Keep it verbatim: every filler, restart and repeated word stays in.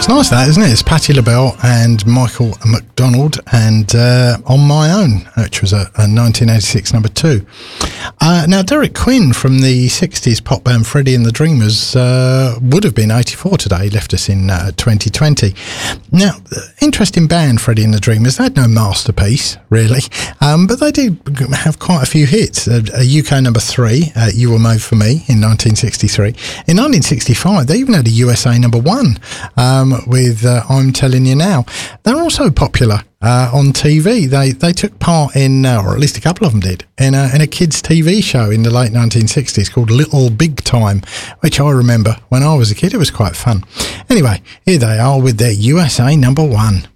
It's nice that, isn't it? It's Patti LaBelle and Michael McDonald and uh, On My Own, which was a, a nineteen eighty-six number two. Uh, now, Derek Quinn from the sixties pop band Freddie and the Dreamers uh, would have been eighty-four today, left us in uh, twenty twenty. Now, interesting band, Freddie and the Dreamers. They had no masterpiece, really, um, but they did have quite a few hits. A, a U K number three, uh, You Were Made For Me, in nineteen sixty-three. In nineteen sixty-five, they even had a U S A number one um, with uh, I'm Telling You Now. They're also popular uh, on T V. They they took part in, uh, or at least a couple of them did, in a, in a kids' T V show in the late nineteen sixties called Little Big Time, which I remember when I was a kid. It was quite fun. Anyway, here they are with their U S A number one.